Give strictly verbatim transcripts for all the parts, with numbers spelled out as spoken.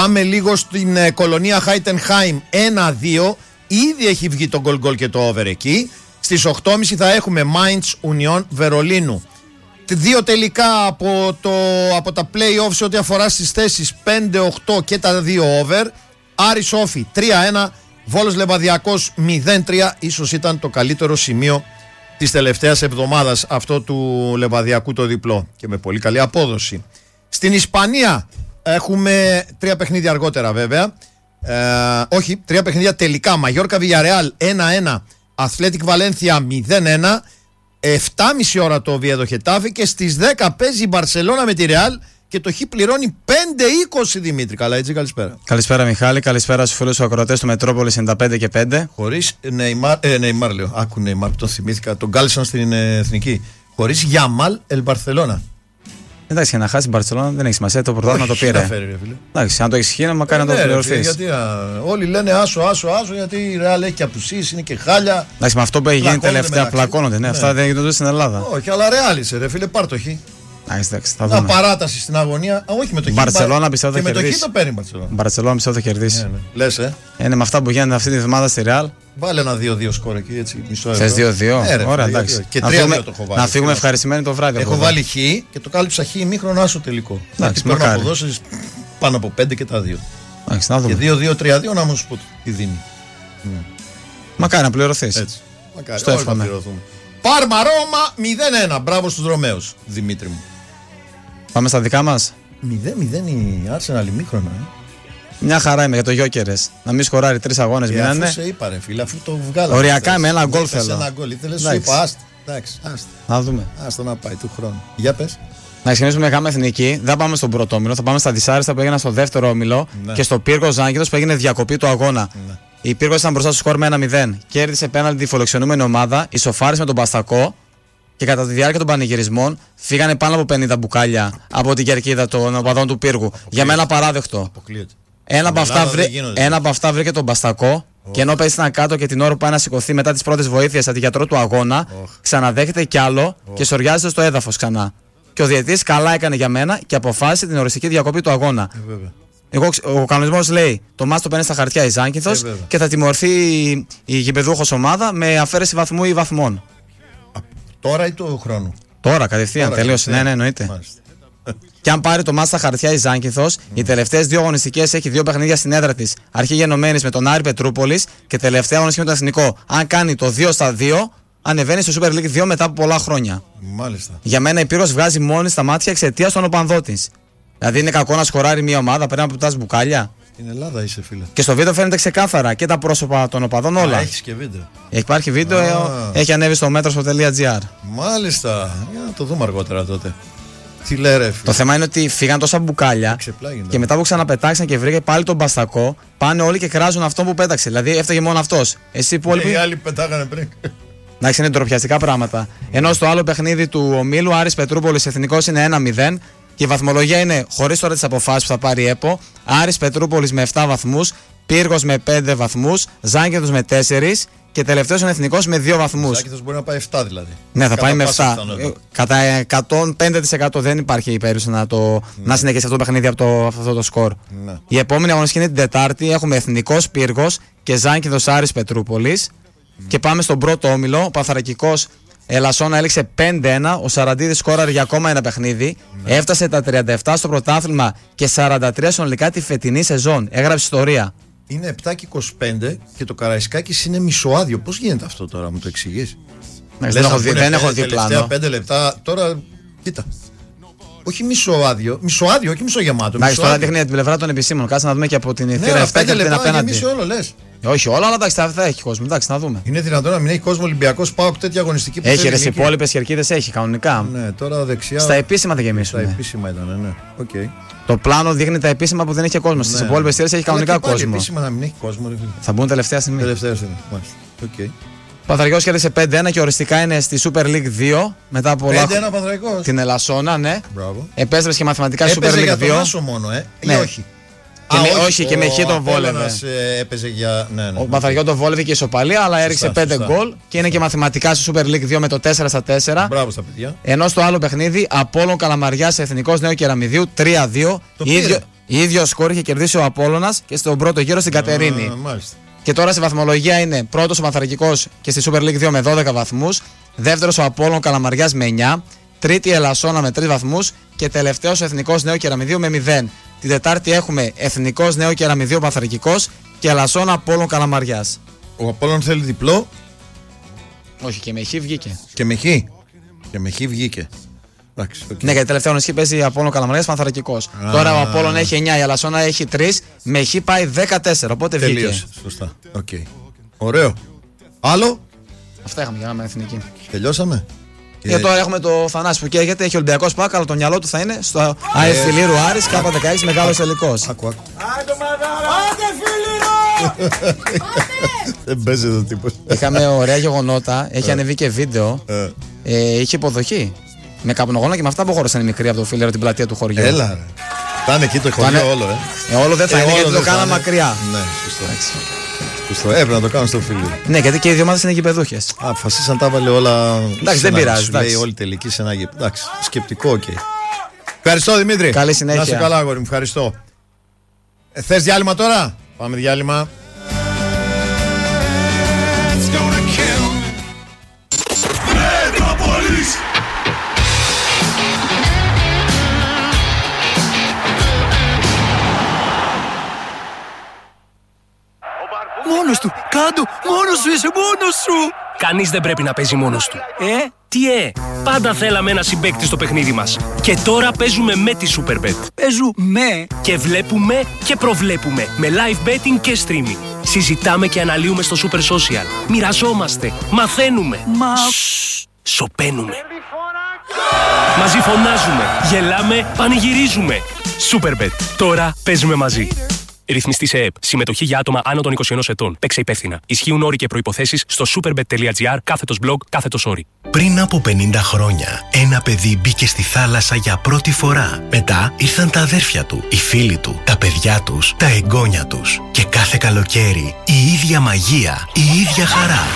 Πάμε λίγο στην ε, κολονία Χάιτενχάιμ ένα δύο. Ήδη έχει βγει το γκολ γκολ και το over εκεί. Στις οκτώ και μισή θα έχουμε Mainz Union Βερολίνου. Δύο τελικά από, το, από τα play-off σε ό,τι αφορά στις θέσεις πέντε οκτώ και τα δύο over. Άρης Όφη τρία ένα, Βόλος Λεβαδιακός μηδέν τρία. Ίσως ήταν το καλύτερο σημείο της τελευταίας εβδομάδας αυτό του Λεβαδιακού το διπλό και με πολύ καλή απόδοση. Στην Ισπανία έχουμε τρία παιχνίδια αργότερα βέβαια. Ε, όχι, τρία παιχνίδια τελικά. Μαγιόρκα Βιλιαρεάλ ένα ένα, Αθλέτικ Βαλένθια μηδέν ένα. επτά και μισή ώρα το Οβιέδο Χετάφη και στις δέκα παίζει η Μπαρσελόνα με τη Ρεάλ και το Χ πληρώνει πέντε είκοσι. Δημήτρη, καλά έτσι, καλησπέρα. Καλησπέρα Μιχάλη, καλησπέρα στους φίλους ακροατές του Μετρόπολης ενενήντα πέντε και πέντε. Χωρίς Νεϊμάρ, ε, Νεϊμάρ λέω, άκου Νεϊμάρ που τον θυμήθηκα, τον κάλεσαν στην ε, εθνική. Χωρίς Γιαμάλ Ελ Μπαρσελόνα. Εντάξει, για να χάσει η Μπαρσελόνα δεν έχει σημασία, το πρωτάθλημα το πήρε. Φέρει, ρε, φίλε. Εντάξει, αν το έχει χείνα, μακάρι ε, να το ναι, πληρωθεί. Γιατί α, όλοι λένε άσο, άσο, άσο, γιατί η Ρεάλ έχει και απουσίες, είναι και χάλια. Εντάξει, με αυτό που έχει γίνει τελευταία πλακώνονται. Ναι, ναι, αυτά δεν γίνονται στην Ελλάδα. Όχι, αλλά Ρεάλ είσαι, ρε φίλε, πάρ' το Χ. Εντάξει, θα δούμε. δούμε. Παράταση στην αγωνία. Όχι με το Χ. Μπαρσελόνα πιστεύω θα κερδίσει. Και με κερδίσει. το Χ το παίρνει η Μπαρσελόνα. Μπαρσελόνα πιστεύω θα κερδίσει. Ναι, ναι. Λες, ε. Είναι με αυτά που γίνονται αυτή τη βδομάδα στη Ρεάλ. Βάλε ένα δύο δύο σκορ εκεί, έτσι. Μισό ευρώ. Θες δύο δύο. Ναι, ρε, ωραία, δύο, εντάξει. δύο. Και να τρία φύγουμε, δύο το έχω βάλει. να φύγουμε ευχαριστημένοι το βράδυ. Έχω βάλει Χ και το κάλυψα Χ ημίχρονο άσο τελικό. Εντάξει, πρέπει να αποδώσεις πάνω από πέντε και τα δύο. Εντάξει, να δούμε. Και δύο δύο τρία δύο να μου σου πω τι δίνει. Μακάρι να πληρωθείς. Έτσι. Μακάρι. Στο εύχομαι. Πάρμα Ρώμα μηδέν ένα. Μπράβο στους Ρωμαίους, Δημήτρη μου. Πάμε στα δικά μας. μηδέν μηδέν η Arsenal ημίχρονα. Ε. Μια χαρά είμαι για το Γιόκερες. Να μην σκοράρει τρεις αγώνες ε, μείνανε. Αφού σε είπα ρε φίλε, αφού το βγάλαμε. Οριακά με ένα γκολ θέλω. Ένα γκολ. Ήθελες σου είπα, άστα. Εντάξει, άστα. Να δούμε. Άστα να πάει του χρόνου. Για πες. Να ξεκινήσουμε με γάμα εθνική. Δεν πάμε στον πρώτο όμιλο. Θα πάμε στα δυσάρεστα που έγιναν στο δεύτερο όμιλο. Ναι. Και στο Πύργος Ζάγκηδος που έγινε διακοπή του αγώνα. Ναι. Η Πύργος ήταν μπροστά στο σκορ με ένα μηδέν. Κέρδισε πέναλτι τη φιλοξενούμενη ομάδα. Ισοφάρισε με τον Παστακό. Και κατά τη διάρκεια των πανηγυρισμών φύγανε πάνω από πενήντα μπουκάλια από την κερκίδα των οπαδών του Πύργου. Για μένα παράδεκτο. Αποκλείεται. Ένα από, αυτά βρή... Ένα από αυτά βρήκε τον Μπαστακό oh. και ενώ πέσει κάτω και την ώρα που πάει να σηκωθεί μετά τις πρώτες βοήθειες από τη γιατρό του αγώνα, oh. ξαναδέχεται κι άλλο oh. και σοριάζεται στο έδαφος ξανά. Και ο διαιτητής καλά έκανε για μένα και αποφάσισε την οριστική διακοπή του αγώνα. Ε, Εγώ, ο κανονισμός λέει το μάτς το παίρνει στα χαρτιά η Ζάνκηθος ε, και θα τιμωρηθεί η, η γηπεδούχος ομάδα με αφαίρεση βαθμού ή βαθμών. Α, τώρα ή του χρόνου. Τώρα κατευθείαν, τελείωσε. Ναι, ναι, εννοείται. Μάλιστα. Και αν πάρει το μάτς στα χαρτιά η Ζάνκηθος, mm. οι τελευταίες δύο αγωνιστικές έχει δύο παιχνίδια στην έδρα της. Αρχή γενομένης με τον Άρη Πετρούπολης και τελευταία αγωνιστική με το Εθνικό. Αν κάνει το δύο στα δύο, ανεβαίνει στο Super League δύο μετά από πολλά χρόνια. Μάλιστα. Για μένα η Πύρος βγάζει μόνη στα μάτια εξαιτίας των οπανδών της. Δηλαδή είναι κακό να σκοράρει μια ομάδα πριν από τα μπουκάλια. Στην Ελλάδα είσαι φίλε. Και στο βίντεο φαίνεται ξεκάθαρα και τα πρόσωπα των οπαδών όλα. Έχει και βίντεο. Υπάρχει βίντεο, ah. έχει ανέβει στο metros.gr. Μάλιστα. Για να το δούμε αργότερα τότε. Τι λέει ρε φίλε. Το θέμα είναι ότι φύγαν τόσα μπουκάλια και μετά που ξαναπετάξαν και βρήκε πάλι τον Μπαστακό, πάνε όλοι και κράζουν αυτόν που πέταξε. Δηλαδή έφταγε μόνο αυτός. Εσύ που όλοι. Οι άλλοι πετάγανε πριν. Εντάξει, είναι ντροπιαστικά πράγματα. Ενώ στο άλλο παιχνίδι του ομίλου, Άρης Πετρούπολης Εθνικός είναι ένα μηδέν. Και η βαθμολογία είναι χωρίς τώρα τις αποφάσεις που θα πάρει η ΕΠΟ. Άρης Πετρούπολης με επτά βαθμούς, Πύργος με πέντε βαθμούς, Ζάγκηθος με τέσσερα και τελευταίος ο Εθνικός με δύο βαθμούς. Ζάγκηθος μπορεί να πάει επτά δηλαδή. Ναι, θα κατά πάει με επτά. Κατά εκατόν πέντε τοις εκατό δεν υπάρχει η περίπτωση να, το... ναι. να συνεχίσει αυτό το παιχνίδι από, το... από αυτό το σκορ. Ναι. Η επόμενη αγωνιστική είναι την Τετάρτη. Έχουμε Εθνικός Πύργος και Ζάγκηθος Άρης Πετρούπολης. Mm. Και πάμε στον πρώτο όμιλο. Ο Παθαρακικός Ελασσόνα έληξε πέντε ένα. Ο Σαραντίδης σκόραρε για ακόμα ένα παιχνίδι. Ναι. Έφτασε τα τριάντα επτά στο πρωτάθλημα και σαράντα τρία συνολικά τη φετινή σεζόν. Έγραψε ιστορία. Είναι επτά και είκοσι πέντε και το Καραϊσκάκης είναι μισοάδιο. Πώς γίνεται αυτό τώρα, μου το εξηγείς? Ναι, δεν έχω δει, δεν έχω δει πλάνο. πέντε λεπτά τώρα, κοίτα. Όχι μισοάδιο, μισοάδιο, όχι μισογεμάτο. Εντάξει, τώρα δείχνει την πλευρά των επισήμων. Κάτσε να δούμε και από την ναι, θύρα επτά και την απέναντι. Όλο, λες. Όχι, όλα, αλλά εντάξει, θα έχει κόσμο. Εντάξει, να δούμε. Είναι δυνατόν να μην έχει κόσμο Ολυμπιακός ΠΑΟΚ τέτοια αγωνιστική που έχει ρε, οι υπόλοιπες κερκίδες έχει κανονικά. Ναι, τώρα δεξιά. Στα επίσημα θα γεμίσουν. Στα επίσημα ήταν, ναι. Okay. Το πλάνο δείχνει τα επίσημα που δεν έχει κόσμο. Στις ναι. υπόλοιπες θύρες έχει κανονικά κόσμο. Τα επίσημα να μην έχει κόσμο. Ρε. Θα μπουν τελευταία στιγμή. Τελευταία στιγμή. Okay. Παθαραϊκός κέρδισε πέντε ένα και οριστικά είναι στη Super League δύο μετά από πολλά πέντε ένα Παθαραϊκός. Την Ελασσόνα, ναι. Μπράβο. Επέστρεψε και μαθηματικά στη Super League δύο. Για τον Άσο μόνο, ε. Ναι. Ή όχι. Και Α, με, όχι, όχι, και με χ τον βόλευε. Έπαιζε για... ναι, ναι, ο Παθαριό τον βόλευε και ισοπαλία, αλλά έριξε πέντε γκολ και είναι και μαθηματικά στη Super League δύο με το τέσσερα στα τέσσερα. Μπράβο στα παιδιά. Ενώ στο άλλο παιχνίδι, Απόλλων Καλαμαριάς Εθνικός Νέου Κεραμιδίου τρία δύο. Το, ίδιο, Ίδιο σκορ είχε κερδίσει ο Απόλλωνας και στον πρώτο γύρο στην Κατερίνη. Uh, και τώρα στη βαθμολογία είναι πρώτος ο Παναθηναϊκός και στη Super League δύο με δώδεκα βαθμούς. Δεύτερος ο Απόλλων Καλαμαριάς με εννιά. Τρίτη η Ελασσόνα με τρεις βαθμούς. Και τελευταίος ο Εθνικός Νέο Κεραμιδίου με μηδέν. Την Τετάρτη έχουμε Εθνικός Νέο Κεραμιδίου Παναθηναϊκός και Ελασσόνα Απόλλων Καλαμαριάς. Ο Απόλλων θέλει διπλό. Όχι, και με χ βγήκε. Και με χ. Και με χ βγήκε. Εντάξει, okay. Ναι, γιατί τελευταία νοσχή παίζει Απόλλων Καλαμαριάς Παναθηναϊκός. Ah. Τώρα ο Απόλλων έχει εννιά, η Ελασσόνα έχει τρία, με χ πάει δεκατέσσερα. Οπότε βγήκε. Τελείωσε. Σωστά. Okay. Ωραίο. Άλλο. Αυτά είχαμε για να είμαι εθνική. Τελειώσαμε. Και τώρα έχουμε το Θανάση που καίγεται, έχει Ολυμπιακός Πάκ, αλλά το μυαλό του θα είναι στο ΑΕΣ Φιλήρου Άρης, Κάπα δεκαέξι, μεγάλος τελικός. Άκου, άκου. Άντε Φιλήρο! Δεν παίζει το τύπος. Είχαμε ωραία γεγονότα, έχει ανεβεί και βίντεο, ε, είχε υποδοχή. Με καπνογόνα και με αυτά αποχώρησαν οι μικροί από το Φιλήρο την πλατεία του χωριού. Έλα ρε. Θα είναι εκεί το χωριό όλο, ε. ε. Όλο δεν θα ε, είναι γιατί το κάναμε μακριά. Ναι, σωστό. Σωστό. Έπρεπε να το κάνω στο Φιλήρο. Ναι, γιατί και οι δύο ομάδες είναι γηπεδούχες. Α, αποφασίσαν τα βάλε όλα. Εντάξει, δεν πειράζει. Λέει όλη τελική σε ένα γήπεδο. Εντάξει, σκεπτικό, οκ. Okay. Ευχαριστώ Δημήτρη. Καλή συνέχεια. Να είσαι καλά, αγόρι μου, ευχαριστώ. Ε, θες διάλειμμα τώρα? Πάμε διάλειμμα. Μόνος του, κάτω, μόνος σου είσαι, μόνος σου. Κανείς δεν πρέπει να παίζει μόνος του. Ε? Τι ε, πάντα θέλαμε ένα συμπαίκτη στο παιχνίδι μας. Και τώρα παίζουμε με τη Superbet. Παίζουμε. Και βλέπουμε και προβλέπουμε με live betting και streaming. Συζητάμε και αναλύουμε στο Super Social. Μοιραζόμαστε, μαθαίνουμε. Μα... Σωπαίνουμε. Μαζί φωνάζουμε, γελάμε, πανηγυρίζουμε. Superbet. Τώρα παίζουμε μαζί. Ρυθμιστή σε ΕΕΠ. Συμμετοχή για άτομα άνω των είκοσι ενός ετών. Παίξε υπεύθυνα. Ισχύουν όροι και προϋποθέσεις στο superbet.gr κάθετος blog κάθετος όροι. Πριν από πενήντα χρόνια, ένα παιδί μπήκε στη θάλασσα για πρώτη φορά. Μετά ήρθαν τα αδέρφια του, οι φίλοι του, τα παιδιά τους, τα εγγόνια τους. Και κάθε καλοκαίρι η ίδια μαγεία, η ίδια χαρά.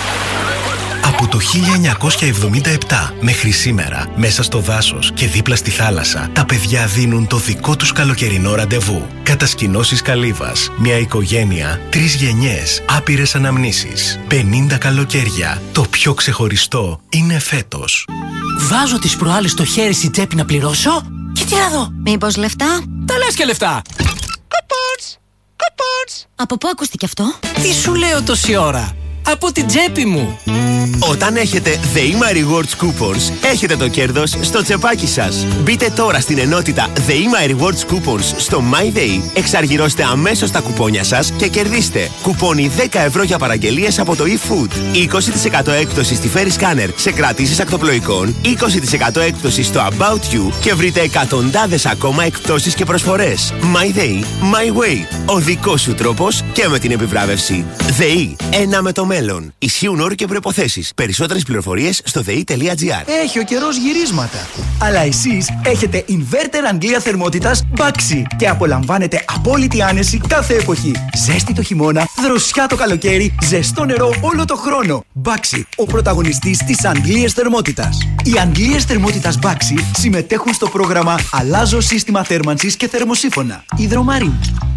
Από το χίλια εννιακόσια εβδομήντα επτά μέχρι σήμερα, μέσα στο δάσος και δίπλα στη θάλασσα, τα παιδιά δίνουν το δικό τους καλοκαιρινό ραντεβού. Κατασκηνώσεις Καλύβας, μια οικογένεια, τρεις γενιές, άπειρες αναμνήσεις. πενήντα καλοκαίρια. Το πιο ξεχωριστό είναι φέτος. Βάζω τις προάλλες το χέρι στη τσέπη να πληρώσω και τι να δω. Μήπως λεφτά? Τα λες και λεφτά. Κοπότς, κοπότς. Από πού ακούστηκε αυτό? Τι σου λέω τόση ώρα? Από την τσέπη μου. Όταν έχετε The Ema Rewards Coupons, έχετε το κέρδος στο τσεπάκι σας. Μπείτε τώρα στην ενότητα The Ema Rewards Coupons στο MyDay, εξαργυρώστε αμέσως τα κουπόνια σας και κερδίστε κουπόνι δέκα ευρώ για παραγγελίες από το eFood, είκοσι τοις εκατό έκπτωση στη Ferry Scanner σε κρατήσεις ακτοπλοϊκών, είκοσι τοις εκατό έκπτωση στο About You και βρείτε εκατοντάδες ακόμα εκπτώσεις και προσφορές. MyDay, My Way. Ο δικός σου τρόπος και με την επιβράβευση. ΔΕΗ. Ένα με το μέλλον. Ισχύουν όροι και προϋποθέσεις. Περισσότερες πληροφορίες στο δε ι.gr. Έχει ο καιρός γυρίσματα. Αλλά εσείς έχετε inverter Αγγλία θερμότητας Baxi και απολαμβάνετε απόλυτη άνεση κάθε εποχή. Ζέστη το χειμώνα, δροσιά το καλοκαίρι, ζεστό νερό όλο το χρόνο. Baxi, ο πρωταγωνιστής της Αγγλίας θερμότητας. Οι Αγγλίες θερμότητας Baxi συμμετέχουν στο πρόγραμμα Αλλάζω σύστημα θέρμανσης και θερμοσύφωνα. Υδρομαρή.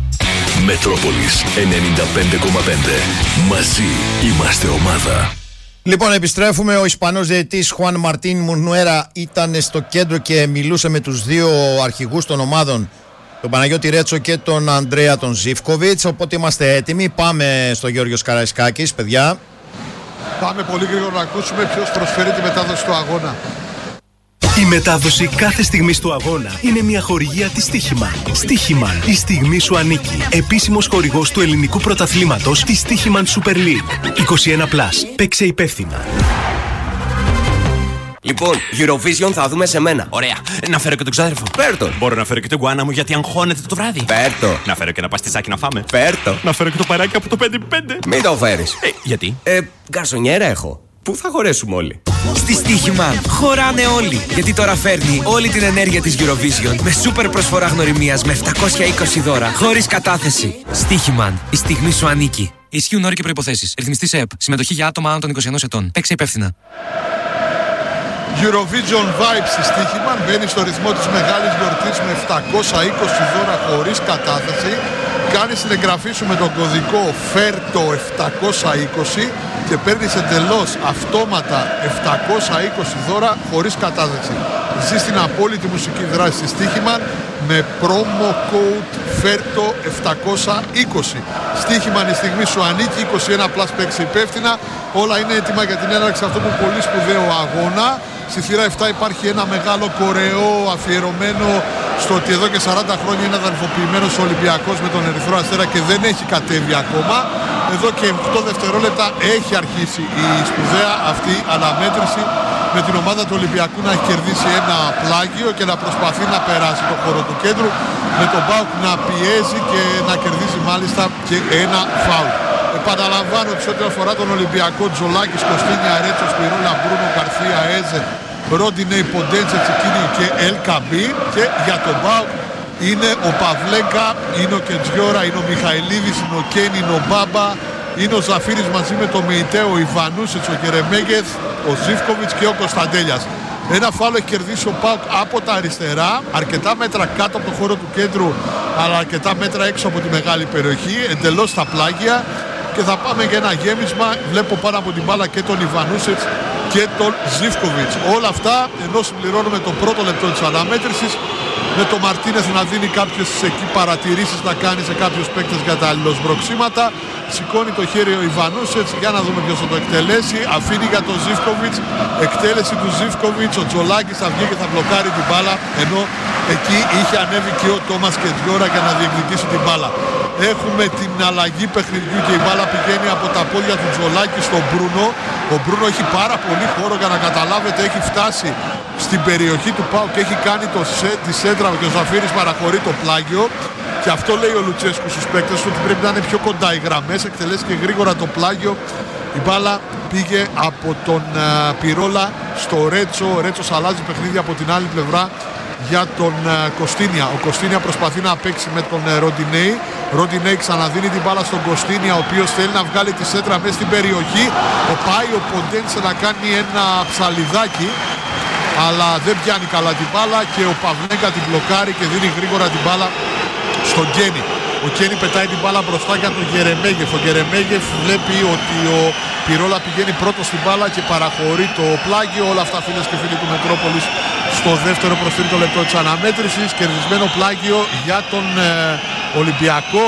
Μετρόπολης ενενήντα πέντε κόμμα πέντε. Μαζί είμαστε ομάδα. Λοιπόν, επιστρέφουμε. Ο Ισπανός διαιτητής Χουάν Μαρτίν Μουρνουέρα ήταν στο κέντρο και μιλούσε με τους δύο αρχηγούς των ομάδων, τον Παναγιώτη Ρέτσο και τον Ανδρέα τον Ζίβκοβιτς. Οπότε είμαστε έτοιμοι. Πάμε στο Γιώργιο Καραϊσκάκης, παιδιά. Πάμε πολύ γρήγορα να ακούσουμε ποιος προσφέρει τη μετάδοση του αγώνα. Η μετάδοση κάθε στιγμής του αγώνα είναι μια χορηγία της Stoiximan. Stoiximan, η στιγμή σου ανήκει. Επίσημος χορηγός του ελληνικού πρωταθλήματος της Stoiximan Super League. είκοσι ένα συν. Παίξε υπεύθυνα. Λοιπόν, Eurovision θα δούμε σε μένα. Ωραία. Να φέρω και τον ξάδερφο. Φέρτο. Μπορώ να φέρω και τον γουάνα μου γιατί αγχώνεται το βράδυ. Φέρτο. Να φέρω και ένα παστιτσάκι να φάμε. Φέρτο. Να φέρω και το παράκι από το πέντε πέντε. Μην το φέρεις. Ε, γιατί? Ε, γκαρσονιέρα έχω. Πού θα χωρέσουμε όλοι? Στη Stoiximan χωράνε όλοι. Γιατί τώρα φέρνει όλη την ενέργεια της Eurovision με σούπερ προσφορά γνωριμίας με επτακόσια είκοσι δώρα χωρίς κατάθεση. Stoiximan, η στιγμή σου ανήκει. Ισχύουν όροι και προϋποθέσεις. Ρυθμιστή ΕΕΠ. Συμμετοχή για άτομα άνω των είκοσι ενός ετών. Παίξε υπεύθυνα. Eurovision Vibes στη Στοίχημαν μπαίνει στο ρυθμό της μεγάλης γιορτής με επτακόσια είκοσι δώρα χωρίς κατάθεση. Κάνεις την εγγραφή σου με τον κωδικό φέρτο επτακόσια είκοσι και παίρνεις εντελώς αυτόματα επτακόσια είκοσι δώρα χωρίς κατάθεση. Ζεις την απόλυτη μουσική δράση στη Στοίχημαν με promo code φέρτο επτακόσια είκοσι. Στοίχημαν, η στιγμή σου ανήκει, είκοσι ένα πλας παίξε υπεύθυνα. Όλα είναι έτοιμα για την έναρξη αυτού του πολύ σπουδαίου αγώνα. Στη θύρα επτά υπάρχει ένα μεγάλο κορεό αφιερωμένο στο ότι εδώ και σαράντα χρόνια είναι αδελφοποιημένος ο Ολυμπιακός με τον Ερυθρό Αστέρα και δεν έχει κατέβει ακόμα. Εδώ και οκτώ δευτερόλεπτα έχει αρχίσει η σπουδαία αυτή αναμέτρηση με την ομάδα του Ολυμπιακού να έχει κερδίσει ένα πλάγιο και να προσπαθεί να περάσει το χώρο του κέντρου, με τον ΠΑΟΚ να πιέζει και να κερδίσει μάλιστα και ένα φάουλ. Επαναλαμβάνω ότι σε ό,τι αφορά τον Ολυμπιακό, Τζολάκης, Κωστίνια, Ρέτσος, Πυρούλα, Μπρούνο, Καρθία, Έζε, Ρόντινεϊ, Ποντέντσε, Τσικίνιο και Ελκαμπή. Και για τον ΠΑΟΚ είναι ο Παυλέγκα, είναι ο Κετζιόρα, είναι ο Μιχαηλίδης, είναι ο Κέν, είναι ο Μπάμπα, είναι ο Ζαφύρης μαζί με τον Μεϊτέο, ο Ιβανούσετς, ο Γερεμέγεθ, ο Ζίβκοβιτς και ο Κωνσταντέλιας. Ένα φάουλ έχει κερδίσει ο ΠΑΟΚ από τα αριστερά, αρκετά μέτρα κάτω από το χώρο του κέντρου, αλλά αρκετά μέτρα έξω από τη μεγάλη περιοχή, εντελώς στα πλάγια. Και θα πάμε για ένα γέμισμα. Βλέπω πάνω από την μπάλα και τον Ιβανούσετς και τον Ζίβκοβιτς. Όλα αυτά ενώ συμπληρώνουμε το πρώτο λεπτό της αναμέτρησης, με τον Μαρτίνεθ να δίνει κάποιες εκεί παρατηρήσεις να κάνει σε κάποιους παίκτες για τα αλληλοσμπροξήματα. Σηκώνει το χέρι ο Ιβανούσετς, για να δούμε ποιος θα το εκτελέσει. Αφήνει για τον Ζίβκοβιτς, εκτέλεση του Ζίβκοβιτς. Ο Τζολάκης θα βγει και θα μπλοκάρει την μπάλα, ενώ εκεί είχε ανέβει και ο Τόμας Κετζιόρα για να διεκδικήσει την μπάλα. Έχουμε την αλλαγή παιχνιδιού και η μπάλα πηγαίνει από τα πόδια του Τζολάκη στον Μπρούνο. Ο Μπρούνο έχει πάρα πολύ χώρο, για να καταλάβετε, έχει φτάσει στην περιοχή του ΠΑΟΚ και έχει κάνει το σε, τη σέντρα και ο Ζαφύρης παραχωρεί το πλάγιο. Και αυτό λέει ο Λουτσέσκου στους παίκτες του, ότι πρέπει να είναι πιο κοντά οι γραμμές, εκτελέσει και γρήγορα το πλάγιο. Η μπάλα πήγε από τον uh, Πυρόλα στο Ρέτσο. Ο Ρέτσος αλλάζει παιχνίδι από την άλλη πλευρά για τον uh, Κωστίνια. Ο Κωστίνια προσπαθεί να παίξει με τον uh, Ροντινέι. Ροντινέι ξαναδίνει την μπάλα στον Κωστίνια, ο οποίος θέλει να βγάλει τη σέντρα μέσα στην περιοχή. Ο πάει ο Ποντένσε να κάνει ένα ψαλιδάκι, αλλά δεν πιάνει καλά την μπάλα και ο Παυλέγκα την μπλοκάρει και δίνει γρήγορα την μπάλα στον Κένι. Ο Κένι πετάει την μπάλα μπροστά για τον Γερεμέγεφ. Ο Γερεμέγεφ βλέπει ότι ο Πυρόλα πηγαίνει πρώτο στην μπάλα και παραχωρεί το πλάγιο. Όλα αυτά, φίλες και φίλοι του Μετρόπολης, στο δεύτερο προς τρίτο λεπτό της αναμέτρησης. Κερδισμένο πλάγιο για τον ε, Ολυμπιακό.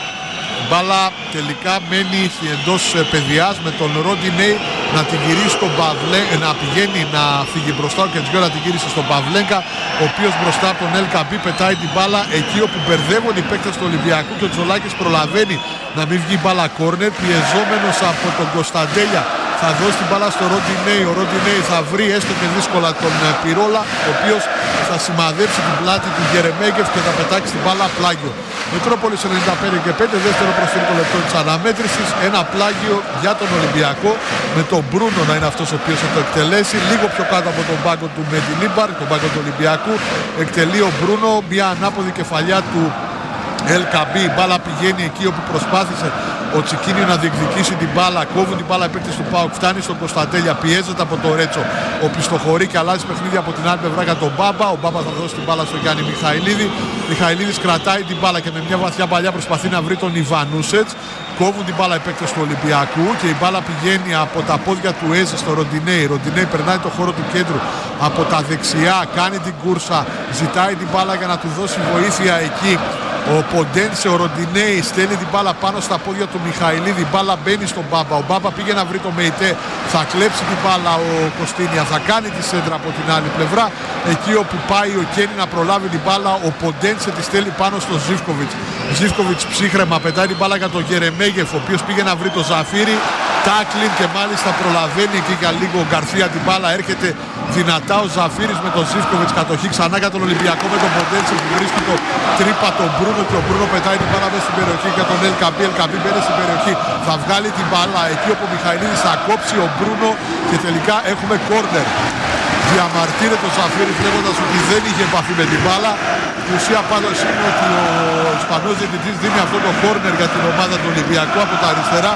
Μπάλα τελικά μένει εντός παιδιάς με τον Ρόντινεϊ να την γυρίσει στον Παυλέγκα, να πηγαίνει να φύγει μπροστά, ο Κετζιόρα να την γυρίσει στον Παυλέγκα, ο οποίος μπροστά από τον Ελκαμπή πετάει την μπάλα εκεί όπου μπερδεύουν οι παίκτες του Ολυμπιακού και ο Τζολάκης προλαβαίνει να μην βγει μπάλα κόρνερ, πιεζόμενος από τον Κωνσταντέλια. Θα δώσει την μπάλα στο Ρόντινεϊ, ο Ρόντινεϊ θα βρει έστω και δύσκολα τον Πυρόλα, ο οποίος θα σημαδέψει την πλάτη του Γερεμέγεφ και θα πετάξει την μπάλα πλάγιο. Μετρόπολης ενενήντα πέντε και πέντε, δεύτερο προς τρίτο λεπτό της αναμέτρησης. Ένα πλάγιο για τον Ολυμπιακό, με τον Μπρούνο να είναι αυτός ο οποίος θα το εκτελέσει. Λίγο πιο κάτω από τον πάγκο του Μεντιλίμπαρ, τον πάγκο του Ολυμπιακού. Εκτελεί ο Μπρούνο, μια ανάποδη κεφαλιά του Ελκαμπή. Η μπάλα πηγαίνει εκεί όπου προσπάθησε ο Τσικίνιο να διεκδικήσει την μπάλα. Κόβουν την μπάλα οι παίκτες του ΠΑΟΚ. Φτάνει στον Κωνσταντέλια, πιέζεται από το Ρέτσο. Ο πιστοχωρεί και αλλάζει παιχνίδι από την άλλη πλευρά για τον Μπάμπα. Ο Μπάμπα θα δώσει την μπάλα στον Γιάννη Μιχαηλίδη. Μιχαηλίδης κρατάει την μπάλα και με μια βαθιά παλιά προσπαθεί να βρει τον Ιβανούσετς. Κόβουν την μπάλα οι παίκτες του Ολυμπιακού και η μπάλα πηγαίνει από τα πόδια του Έζε στο Ροντινέι. Ροντινέι περνάει το χώρο του κέντρου από τα δεξιά, κάνει την κούρσα, ζητάει την μπάλα για να του δώσει βοήθεια εκεί. Ο Ποντένσε, ο Ροντινέι στέλνει την μπάλα πάνω στα πόδια του Μιχαηλίδη. Η μπάλα μπαίνει στον Μπάμπα. Ο Μπάμπα πήγε να βρει το Μεϊτέ. Θα κλέψει την μπάλα ο Κωστίνια. Θα κάνει τη σέντρα από την άλλη πλευρά. Εκεί όπου πάει ο Κένι να προλάβει την μπάλα, ο Ποντένσε τη στέλνει πάνω στο Ζίβκοβιτς. Ζίβκοβιτς ψύχρεμα πετάει την μπάλα για τον Γερεμέγεφ, ο οποίος πήγε να βρει το Ζαφύρι. Τάκλιν και μάλιστα προλαβαίνει εκεί για λίγο ο Γκαρθία την μπάλα. Έρχεται δυνατά ο Ζαφύρης με τον Ζίβκοβιτς. Κατοχή ξανά για τον Ολυμπιακό με τον Ποντένσε που βρίσκει το τρύπα τον Μπρούνο και ο Μπρούνο πετάει την μπάλα μέσα στην περιοχή για τον Ελκαμπή. Ελκαμπή μπαίνει στην περιοχή. Θα βγάλει την μπάλα εκεί όπου ο Μιχαηλίδης θα κόψει ο Μπρούνο και τελικά έχουμε κόρνερ. Διαμαρτύρεται ο Ζαφύρης λέγοντας ότι δεν είχε επαφή με την μπάλα. Η ουσία πάντως είναι ότι ο Ισπανός διαιτητής δίνει αυτό το κόρνερ για την ομάδα του Ολυμπιακού από τα αριστερά.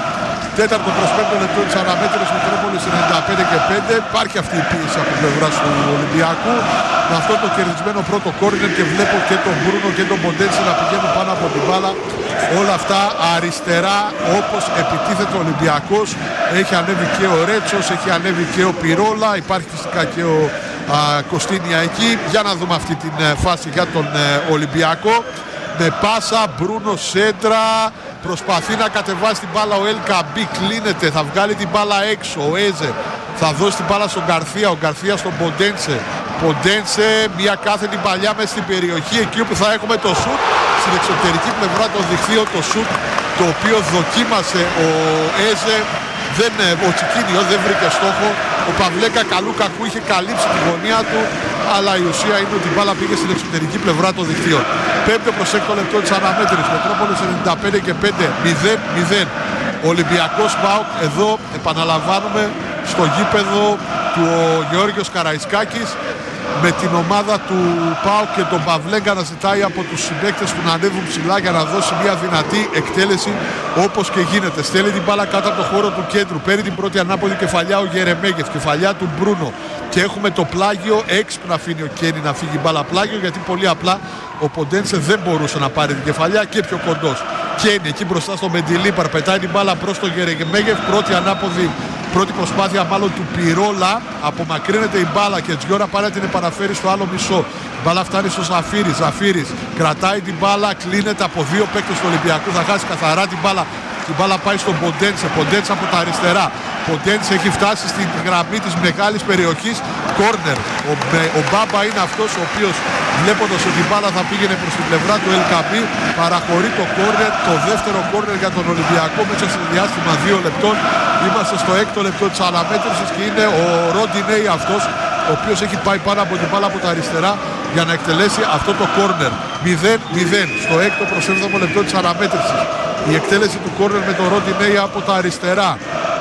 Τέταρτο προς πέμπτο λεπτό της αναμέτρησης Μετρόπολης ενενήντα πέντε και πέντε. Υπάρχει αυτή η πίεση από πλευρά του Ολυμπιακού. Με αυτό το κερδισμένο πρώτο κόρνερ και βλέπω και τον Μπρούνο και τον Ποντένσε να πηγαίνουν πάνω από την μπάλα. Όλα αυτά αριστερά όπως επιτίθεται ο Ολυμπιακός. Έχει ανέβει και ο Ρέτσος, έχει ανέβει και ο Πυρόλα, υπάρχει φυσικά και ο α, Κωστίνια εκεί. Για να δούμε αυτή την ε, φάση για τον ε, Ολυμπιακό. Με πάσα, Μπρούνο σέντρα, προσπαθεί να κατεβάσει την μπάλα ο Ελ Καμπί, κλείνεται, θα βγάλει την μπάλα έξω, ο Έζε θα δώσει την μπάλα στον Γκαρθία, ο Γκαρθία στον Ποντένσε. Ποντένσε, μια κάθετη παλιά μέσα στην περιοχή, εκεί όπου θα έχουμε το σουτ, στην εξωτερική πλευρά των δικτύων το σουτ, το οποίο δοκίμασε ο Έζε, δεν, ο Τσικίνιο δεν βρήκε στόχο, ο Παυλέκα καλού κακού είχε καλύψει τη γωνία του, αλλά η ουσία είναι ότι η μπάλα πήγε στην εξωτερική πλευρά των δικτύων. Πέμπτο προς έκτο λεπτό της αναμέτρησης, Μετρόπολης ενενήντα πέντε και πέντε, μηδέν μηδέν. Ολυμπιακός ΠΑΟΚ, εδώ επαναλαμβάνουμε στο γήπεδο του ο Γεώργιος Καραϊσκάκης, με την ομάδα του ΠΑΟΚ και τον Παυλέγκα να ζητάει από τους συμπαίκτες του να ανέβουν ψηλά για να δώσει μια δυνατή εκτέλεση όπως και γίνεται. Στέλνει την μπάλα κάτω από το χώρο του κέντρου, παίρνει την πρώτη ανάποδη κεφαλιά ο Γερεμέγεφ, κεφαλιά του Μπρούνο, και έχουμε το πλάγιο, έξυπνα αφήνει ο Κένι να φύγει μπάλα πλάγιο, γιατί πολύ απλά ο Ποντένσε δεν μπορούσε να πάρει την κεφαλιά και πιο κοντός. Κένι εκεί μπροστά στο Μεντιλίπαρ, πετάει την μπάλα προς τον Γερεμέγεφ, πρώτη ανάποδη, πρώτη προσπάθεια μάλλον του Πυρόλα, απομακρύνεται η μπάλα και Τζιόρα πάρει να την επαναφέρει στο άλλο μισό. Η μπάλα φτάνει στο Ζαφίρι, Ζαφίρις κρατάει την μπάλα, κλείνεται από δύο παίκτες του Ολυμπιακού, θα χάσει καθαρά την μπάλα. Η μπάλα πάει στον Ποντένσε, Ποντένσε από τα αριστερά. Ποντένσε έχει φτάσει στην γραμμή της μεγάλης περιοχής, κόρνερ. Ο, ο Μπάμπα είναι αυτός ο οποίος, βλέποντας ότι η μπάλα θα πήγαινε προς την πλευρά του Ελ Καμπί, παραχωρεί το κόρνερ, το δεύτερο κόρνερ για τον Ολυμπιακό μέσα σε διάστημα δύο λεπτών. Είμαστε στο έκτο λεπτό της αναμέτρησης και είναι ο Ροντινέι αυτός, ο οποίος έχει πάει πάνω από την μπάλα από τα αριστερά για να εκτελέσει αυτό το κόρνερ. μηδέν μηδέν στο έκτο προς έβδομο λεπτό της αναμέτρησης. Η εκτέλεση του κόρνερ με τον Ροντινέι από τα αριστερά.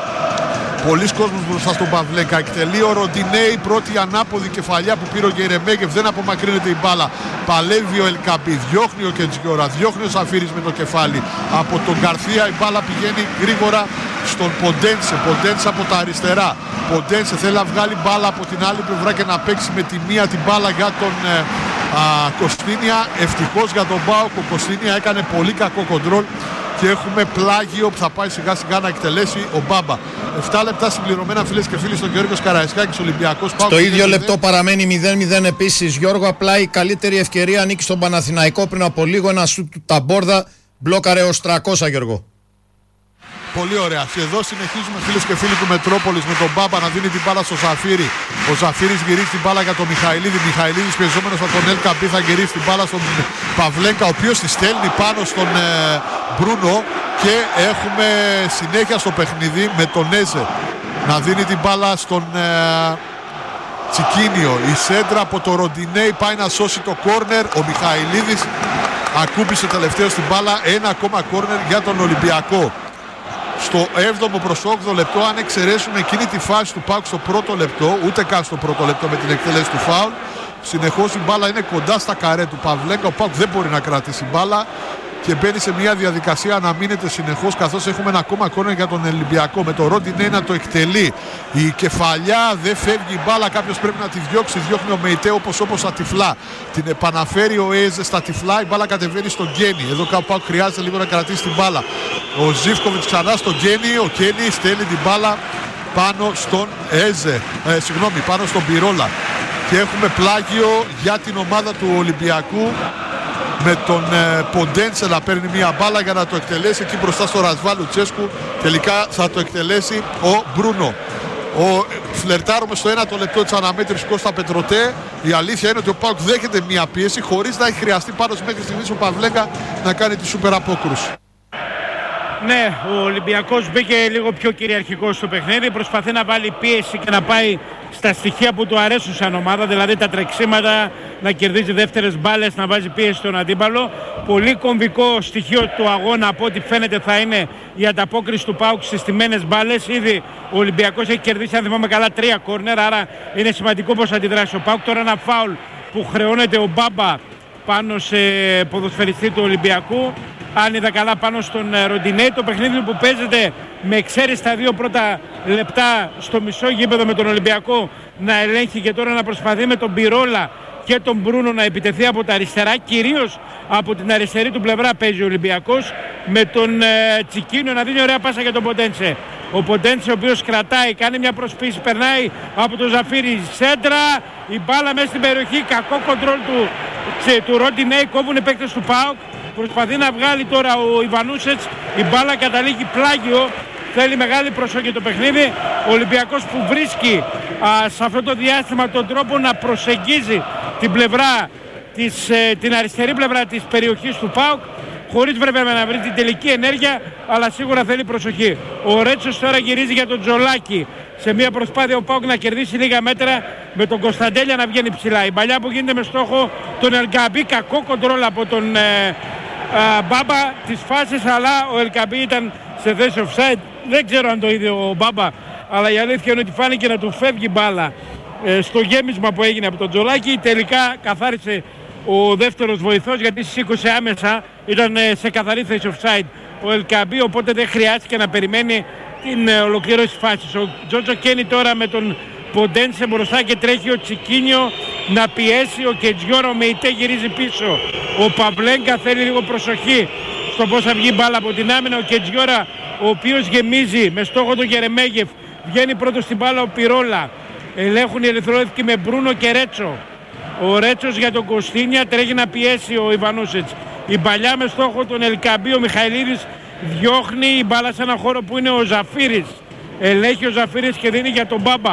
Πολλοί κόσμος μπροστά στον Παυλέκα. Εκτελεί ο Ροντινέι, πρώτη ανάποδη κεφαλιά που πήρε ο Γερεμέγεφ, δεν απομακρύνεται η μπάλα. Παλεύει ο Ελκαμπή, διώχνει ο Κεντζιόρα, διώχνει ο Σαφίρης με το κεφάλι. Από τον Γκαρθία η μπάλα πηγαίνει γρήγορα στον Ποντένσε. Ποντένσε από τα αριστερά. Ποντένσε θέλει να βγάλει μπάλα από την άλλη πλευρά και να παίξει με τη μία την μπάλα για τον ε, α, Κωστίνια. Ευτυχώς για τον ΠΑΟΚ ο Κωστίνια έκανε πολύ κακό κοντρόλ και έχουμε πλάγιο που θα πάει σιγά σιγά να εκτελέσει ο Μπάμπα. επτά λεπτά συμπληρωμένα, φίλες και φίλοι, στον Γιώργος Καραϊσκάκης, Ολυμπιακός ΠΑΟΚ. Στο ίδιο λεπτό παραμένει μηδέν μηδέν επίσης. Γιώργο, απλά η καλύτερη ευκαιρία ανήκει στον Παναθηναϊκό πριν από λίγο. Ένα σουτ του Ταμπόρδα μπλόκαρε ως τριακόσια, Γιώργο. Πολύ ωραία. Και εδώ συνεχίζουμε, φίλες και φίλοι του Μετρόπολης, με τον Μπάμπα να δίνει την μπάλα στο Ζαφίρι. Ο Ζαφίρις γυρίζει την μπάλα για τον Μιχαηλίδη. Μιχαηλίδης πιεζόμενος από τον Ελ Καμπί θα γυρίσει την μπάλα στον Παυλέκα, ο οποίος τη στέλνει πάνω στον ε, Μπρούνο. Και έχουμε συνέχεια στο παιχνίδι με τον Έζε να δίνει την μπάλα στον ε, Τσικίνιο. Η σέντρα από το Ροντινέι πάει να σώσει το κόρνερ. Ο Μιχαηλίδης ακούμπησε τελευταίο στην μπάλα. Ένα ακόμα κόρνερ για τον Ολυμπιακό. Στο έβδομο προς όγδοο λεπτό, αν εξαιρέσουμε εκείνη τη φάση του ΠΑΟΚ στο πρώτο λεπτό, ούτε καν στο πρώτο λεπτό με την εκτέλεση του φάουλ, συνεχώς η μπάλα είναι κοντά στα καρέ του Παυλέκα. Ο ΠΑΟΚ δεν μπορεί να κρατήσει μπάλα και μπαίνει σε μια διαδικασία να μείνεται συνεχώς, καθώς έχουμε ένα ακόμα κόρνερ για τον Ολυμπιακό με το Ροντινέι να το εκτελεί. Η κεφαλιά δεν φεύγει η μπάλα, κάποιος πρέπει να τη διώξει. Διώχνει ο Μεϊτέ όπως όπως στα τυφλά. Την επαναφέρει ο Έζε στα τυφλά, η μπάλα κατεβαίνει στον Γκένι. Εδώ κάπου χρειάζεται λίγο να κρατήσει την μπάλα. Ο Ζίβκοβιτς ξανά στον Γκένι, ο Γκένι στέλνει την μπάλα πάνω στον Έζε, ε, συγγνώμη, πάνω στον Πυρόλα. Και έχουμε πλάγιο για την ομάδα του Ολυμπιακού, με τον ε, Ποντένσε να παίρνει μια μπάλα για να το εκτελέσει εκεί μπροστά στο Ρασβάλου Τσέσκου. Τελικά θα το εκτελέσει ο Μπρούνο. Ο, φλερτάρουμε στο ένα το λεπτό της αναμέτρησης Κώστα Πετροτέ. Η αλήθεια είναι ότι ο ΠΑΟΚ δέχεται μια πίεση χωρίς να έχει χρειαστεί πάνω μέχρι στιγμής ο Παυλέκα να κάνει τη σούπερ απόκρουση. Ναι, ο Ολυμπιακός μπήκε λίγο πιο κυριαρχικός στο παιχνίδι, προσπαθεί να βάλει πίεση και να πάει στα στοιχεία που του αρέσουν σαν ομάδα, δηλαδή τα τρεξίματα, να κερδίζει δεύτερες μπάλες, να βάζει πίεση στον αντίπαλο. Πολύ κομβικό στοιχείο του αγώνα από ό,τι φαίνεται θα είναι η ανταπόκριση του ΠΑΟΚ στις στημένες μπάλες. Ήδη ο Ολυμπιακός έχει κερδίσει, αν θυμάμαι καλά, τρία κόρνερ, άρα είναι σημαντικό πώς αντιδράσει ο ΠΑΟΚ. Τώρα ένα φάουλ που χρεώνεται ο Μπάμπα πάνω σε ποδοσφαιριστή του Ολυμπιακού. Αν είδα καλά πάνω στον Ροντινέι, το παιχνίδι που παίζεται με εξαίρεση τα δύο πρώτα λεπτά στο μισό γήπεδο με τον Ολυμπιακό να ελέγχει και τώρα να προσπαθεί με τον Πυρόλα και τον Μπρούνο να επιτεθεί από τα αριστερά, κυρίως από την αριστερή του πλευρά παίζει ο Ολυμπιακός, με τον ε, Τσικίνιο να δίνει ωραία πάσα για τον Ποντένσε. Ο Ποντένσε ο οποίος κρατάει, κάνει μια προσπίση, περνάει από τον Ζαφύρι, σέντρα, η μπάλα μέσα στην περιοχή, κακό κοντρόλ του, του Ροντινέη, κόβουν οι παίκτες του ΠΑΟΚ, προσπαθεί να βγάλει τώρα ο Ιβανούσετς, η μπάλα καταλήγει πλάγιο, θέλει μεγάλη προσοχή το παιχνίδι. Ο Ολυμπιακός που βρίσκει α, σε αυτό το διάστημα τον τρόπο να προσεγγίζει την πλευρά της, ε, την αριστερή πλευρά της περιοχής του ΠΑΟΚ, χωρίς βέβαια να βρει την τελική ενέργεια, αλλά σίγουρα θέλει προσοχή. Ο Ρέτσος τώρα γυρίζει για τον Τζολάκη, σε μια προσπάθεια ο ΠΑΟΚ να κερδίσει λίγα μέτρα, με τον Κωνσταντέλια να βγαίνει ψηλά. Η παλιά που γίνεται με στόχο τον Ελκαμπή, κακό κοντρόλ από τον ε, α, Μπάμπα της φάσης, αλλά ο Ελκαμπή ήταν σε θέση offside. Δεν ξέρω αν το είδε ο Μπάμπα, αλλά η αλήθεια είναι ότι φάνηκε να του φεύγει μπάλα ε, στο γέμισμα που έγινε από τον Τζολάκη. Τελικά καθάρισε ο δεύτερος βοηθός, γιατί σήκωσε άμεσα, ήταν ε, σε καθαρή θέση offside ο Ελκαμπή, οπότε δεν χρειάστηκε να περιμένει την ε, ολοκλήρωση φάσης. Ο Τζότζο Κένι τώρα με τον Ποντένσε μπροστά και τρέχει ο Τσικίνιο να πιέσει, ο Κετζιόρα, ο Μεϊτέ γυρίζει πίσω, ο Παβλέγκα θέλει λίγο προσοχή στο πώς θα βγει μπάλα από την άμυνα, ο Κετζιόρα ο οποίος γεμίζει με στόχο τον Γερεμέγεφ, βγαίνει πρώτος στην μπάλα ο Πυρόλα, ελέγχουν οι ερυθρόλευκοι με Μπρούνο και Ρέτσο. Ο Ρέτσος για τον Κωστίνια, τρέχει να πιέσει ο Ιβανούσετς. Η παλιά με στόχο τον Ελκαμπή, ο Μιχαηλίδης διώχνει η μπάλα σε ένα χώρο που είναι ο Ζαφύρης. Ελέγχει ο Ζαφύρης και δίνει για τον Μπάμπα.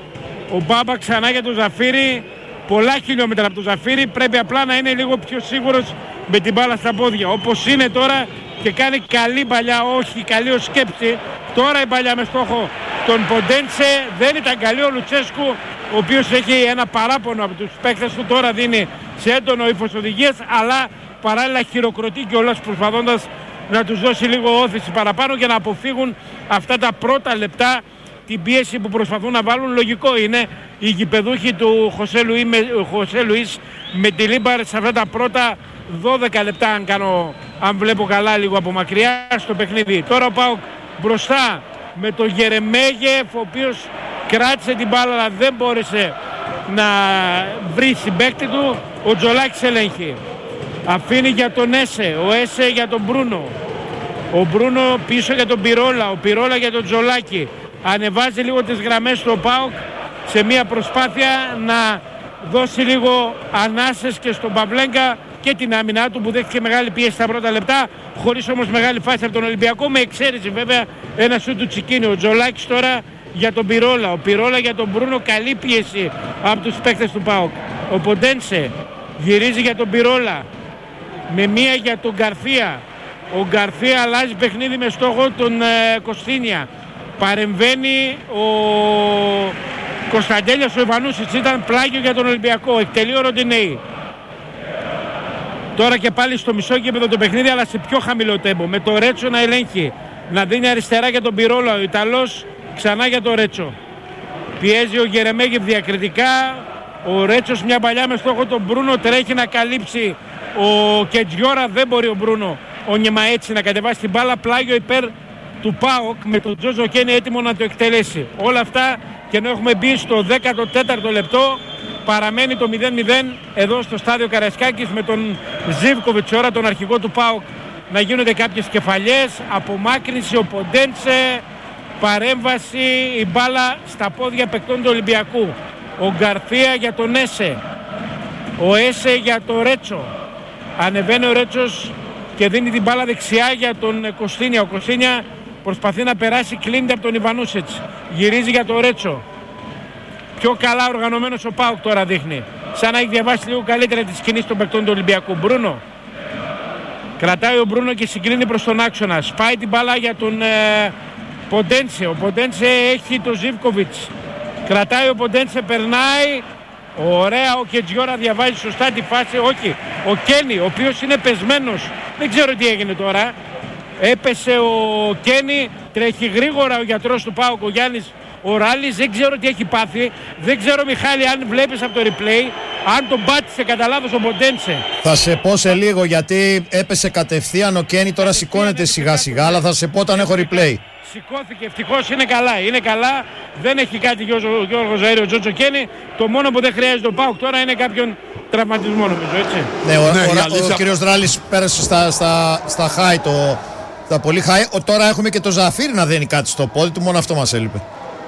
Ο Μπάμπα ξανά για τον Ζαφύρη, πολλά χιλιόμετρα από τον Ζαφύρη, πρέπει απλά να είναι λίγο πιο σίγουρος με την μπάλα στα πόδια. Όπως είναι τώρα και κάνει καλή παλιά, όχι καλή ως σκέψη. Τώρα η παλιά με στόχο τον Ποντένσε, δεν ήταν καλή ο Λουτσέσκου, ο οποίος έχει ένα παράπονο από τους παίκτες του, τώρα δίνει σε έντονο ύφος οδηγίες, αλλά παράλληλα χειροκροτεί κιόλας προσπαθώντας να τους δώσει λίγο όθηση παραπάνω για να αποφύγουν αυτά τα πρώτα λεπτά την πίεση που προσπαθούν να βάλουν. Λογικό είναι οι γηπεδούχοι του Χωσέ Λουί με, Χωσέ Λουίς με τη Λίμπαρ σε αυτά τα πρώτα δώδεκα λεπτά, αν, κάνω, αν βλέπω καλά λίγο από μακριά στο παιχνίδι. Τώρα ο ΠΑΟΚ μπροστά με τον Γερεμέγεφ, ο οποίος κράτησε την μπάλα αλλά δεν μπόρεσε να βρει συμπαίκτη του. Ο Τζολάκης ελέγχει, αφήνει για τον Έσε, ο Έσε για τον Μπρούνο, ο Μπρούνο πίσω για τον Πυρόλα, ο Πυρόλα για τον Τζολάκη. Ανεβάζει λίγο τις γραμμές του ΠΑΟΚ σε μια προσπάθεια να δώσει λίγο ανάσες και στον Παβλέγκα και την άμυνά του που δέχτηκε μεγάλη πίεση στα πρώτα λεπτά, χωρίς όμως μεγάλη φάση από τον Ολυμπιακό, με εξαίρεση βέβαια ένα σου του Τσικίνη. Ο Τζολάκης τώρα για τον Πυρόλα, ο Πυρόλα για τον Μπρούνο, καλή πίεση από τους παίκτες του ΠΑΟΚ. Ο Ποντένσε γυρίζει για τον Πυρόλα, με μία για τον Γκαρθία. Ο Γκαρθία αλλάζει παιχνίδι με στόχο τον ε, Κωστίνια. Παρεμβαίνει ο Κωνσταντέλιας, ο Ιβανούσης, ήταν πλάγιο για τον Ολυμπιακό, εκτελεί ο Ροντινέη. Τώρα και πάλι στο μισό γήπεδο το παιχνίδι, αλλά σε πιο χαμηλό τέμπο, με το Ρέτσο να ελέγχει, να δίνει αριστερά για τον Πυρόλα, ο Ιταλός ξανά για τον Ρέτσο. Πιέζει ο Γερεμέγεφ διακριτικά, ο Ρέτσος μια παλιά με στόχο τον Μπρούνο, τρέχει να καλύψει ο Κετζιόρα, δεν μπορεί ο Μπρούνο, ο Νιεμαέτσι να κατεβάσει την μπάλα, πλάγιο υπέρ του ΠΑΟΚ με τον Τζότζο Κένι έτοιμο να το εκτελέσει. Όλα αυτά και ενώ έχουμε μπει στο δέκατο τέταρτο λεπτό, παραμένει το μηδέν μηδέν εδώ στο στάδιο Καραϊσκάκης, με τον Ζίβκοβιτς, ώρα τον αρχηγό του ΠΑΟΚ, να γίνονται κάποιες κεφαλιές, απομάκρυνση, ο Ποντένσε, παρέμβαση, η μπάλα στα πόδια παικτών του Ολυμπιακού. Ο Γκαρθία για τον Έσε, ο Έσε για τον Ρέτσο, ανεβαίνει ο Ρέτσος και δίνει την μπάλα δεξιά για τον Κωστίνια. Ο Κωστίνια προσπαθεί να περάσει, κλείνεται από τον Ιβανούσετς, γυρίζει για τον Ρέτσο. Πιο καλά οργανωμένος ο ΠΑΟΚ τώρα δείχνει, σαν να έχει διαβάσει λίγο καλύτερα τις κινήσεις των παικτών του Ολυμπιακού. Μπρούνο, κρατάει ο Μπρούνο και συγκρίνει προς τον άξονα, σπάει την μπάλα για τον ε, Ποντένσε. Ο Ποντένσε έχει τον Ζίβκοβιτς, κρατάει ο Ποντένσε, περνάει, ωραία, ο Κετζιόρα διαβάζει σωστά τη φάση, όχι, ο Κένι, ο οποίος είναι πεσμένος, δεν ξέρω τι έγινε τώρα, έπεσε ο Κένι, τρέχει γρήγορα ο γιατρός του ΠΑΟΚ, ο Γιάννης ο Ράλης, δεν ξέρω τι έχει πάθει, δεν ξέρω Μιχάλη αν βλέπεις από το replay, αν τον πάτησε κατά λάθος ο Ποντένσε. Θα σε πω σε λίγο γιατί έπεσε κατευθείαν ο Κένι, τώρα σηκώνεται σιγά σιγά, αλλά θα σε πω όταν έχω replay. Σηκώθηκε, ευτυχώς, είναι καλά, είναι καλά, δεν έχει κάτι ο Γιώργος Ζαΐρη, ο Τζότσο Κένι. Το μόνο που δεν χρειάζεται ο ΠΑΟΚ τώρα είναι κάποιον τραυματισμό, νομίζω, έτσι. Ναι, ο, Ναι, ο, ο, αλήθεια... ο κύριος Δράλης πέρασε στα, στα, στα high, το, τα πολύ high. Ο, τώρα έχουμε και το Ζαφίρι να δένει κάτι στο πόδι του, μόνο αυτό μας έλειπε.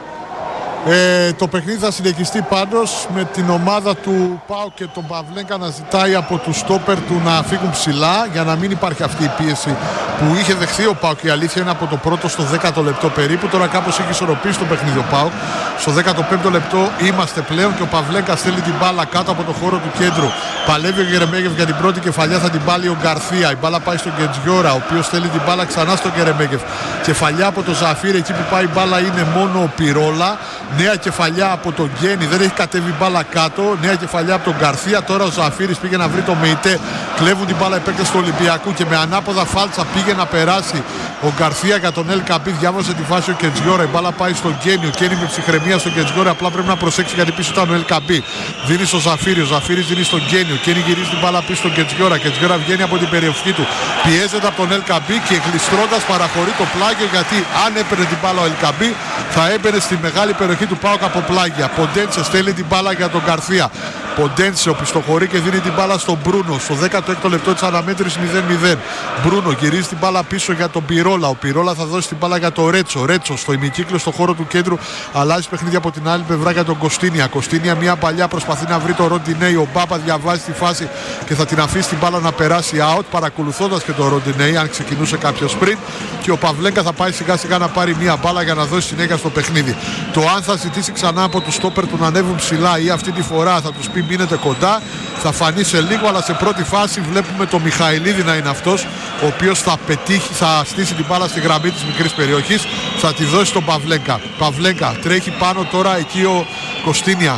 Ε, το παιχνίδι θα συνεχιστεί πάντως με την ομάδα του ΠΑΟΚ και τον Παυλέγκα να ζητάει από τους στόπερ του να φύγουν ψηλά για να μην υπάρχει αυτή η πίεση που είχε δεχθεί ο ΠΑΟΚ. Η αλήθεια είναι από το πρώτο στο δέκατο λεπτό περίπου. Τώρα κάπως έχει ισορροπήσει το παιχνίδι ο ΠΑΟΚ. Στο δέκατο πέμπτο λεπτό είμαστε πλέον και ο Παυλέγκα στέλνει την μπάλα κάτω από το χώρο του κέντρου. Παλεύει ο Γερεμέγεφ για την πρώτη κεφαλιά, θα την βάλει ο Γκαρθία. Η μπάλα πάει στον Κετζιόρα, ο οποίος στέλνει την μπάλα ξανά στον Γερεμέγεφ. Κεφαλιά από το Ζαφίρι, εκεί που πάει η μπάλα είναι μόνο ο Πυρόλα. Νέα κεφαλιά από τον Γκένι, δεν έχει κατέβει μπάλα κάτω. Νέα κεφαλιά από τον Γκαρθία. Τώρα ο Ζαφίρις πήγε να βρει το Μεϊτέ. Κλέβουν την μπάλα επέκταση του Ολυμπιακού και με ανάποδα φάλτσα πήγε να περάσει ο Γκαρθία για τον Ελ Καμπί. Διάβασε τη φάση ο Κετζιόρα. Η μπάλα πάει στον Γκένι. Ο Γκένι με ψυχραιμία στον Κετζιόρα. Απλά πρέπει να προσέξει γιατί πίσω ήταν ο Ελ Καμπί. Δίνει στο Ζαφίρι. Ο Ζαφίρις δίνει στον Γκένι. Ο Γκένι γυρίζει την μπάλα πίσω στον Κετζιόρα. Κετζιόρα βγαίνει από την περιοχή του. Πιέζεται από τον Ελ Καμπί και γλιστρώντας παραχωρεί το πλάγιο γιατί αν έπαιρνε την μπάλα ο Ελ Καμπί θα έμπαινε στη μεγάλη περιοχή του ΠΑΟΚ από πλάγια. Ποντένσε στέλνει την μπάλα για τον Γκαρθία. Ποντένσε οπισθοχωρεί και δίνει την μπάλα στον Μπρούνο. Στο δέκατο έκτο λεπτό της αναμέτρησης μηδέν μηδέν. Μπρούνο γυρίζει την μπάλα πίσω για τον Πυρόλα. Ο Πυρόλα θα δώσει την μπάλα για τον Ρέτσο. Ρέτσο στο ημικύκλο στο χώρο του κέντρου. Αλλάζει παιχνίδι από την άλλη πλευρά για τον Κωστίνια. Κωστίνια μια παλιά προσπαθεί να βρει το Ροντινέι. Ο Μπάπα διαβάζει τη φάση και θα την αφήσει την μπάλα να περάσει out. Παρακολουθώντας και τον Ροντινέι αν ξεκινούσε κάποιο πριν. Και ο Παυλέγκα θα πάει σιγά σιγά να πάρει μια μπάλα για να δώσει συνέχεια στο παιχνίδι. Το αν θα ζητήσει ξανά από τους στόπερ του να ανέβουν ψηλά ή αυτή τη φορά θα τους πει μείνετε κοντά, θα φανεί σε λίγο, αλλά σε πρώτη φάση βλέπουμε το Μιχαηλίδη να είναι αυτός ο οποίος θα πετύχει, θα στήσει την μπάλα στη γραμμή της μικρής περιοχής, θα τη δώσει στον Παυλέγκα. Παυλέγκα τρέχει πάνω τώρα εκεί ο Κωστίνια.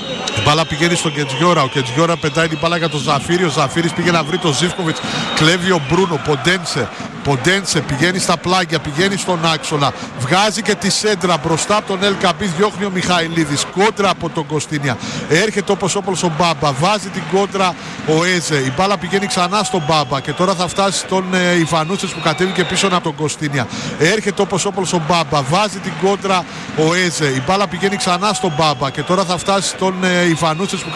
Η μπάλα πηγαίνει στον Κετζιόρα. Ο Κετζιόρα πετάει την μπάλα για τον Ζαφίρι. Ο Ζαφίρις πήγε να βρει τον Ζίβκοβιτς. Κλέβει ο Μπρούνο. Ποντένσε. Ποντένσε πηγαίνει στα πλάγια, πηγαίνει στον άξονα. Βγάζει και τη σέντρα μπροστά από τον Ελ Καμπί. Διώχνει ο Μιχαηλίδης. Κόντρα από τον Κωστίνια. Έρχεται όπως όπως ο Μπάμπα. Βάζει την κόντρα ο Έζε. Η μπάλα πηγαίνει ξανά στον Μπάμπα. Και τώρα θα φτάσει στον ε, Ιβανούτσες που κατέβηκε πίσω από τον Κωστίνια. Έρχεται όπως όπως ο Μπάμπα. Βάζει την κόντρα ο Έζε. Η μπάλα πηγαίνει ξανά στον Μπάμπα. Και τώρα θα φτάσει στον ε, Ιβανούτσες που